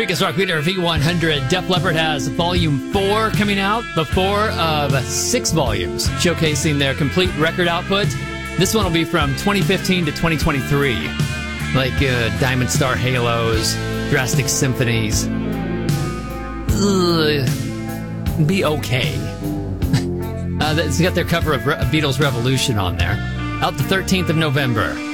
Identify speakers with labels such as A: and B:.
A: Biggest Rock Leader V100. Def Leppard has Volume 4 coming out, the 4 of 6 volumes, showcasing their complete record output. This one will be from 2015 to 2023, like Diamond Star Halos, Drastic Symphonies. Be okay. It's got their cover of Beatles Revolution on there. Out the 13th of November.